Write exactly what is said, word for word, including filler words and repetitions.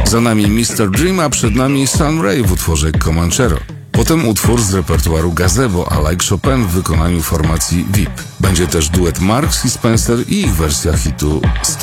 Za nami mister Dream, a przed nami Sun Ra w utworze Comanchero. Potem utwór z repertuaru Gazebo, a Like Chopin w wykonaniu formacji V I P. Będzie też duet Marks i Spencer i ich wersja hitu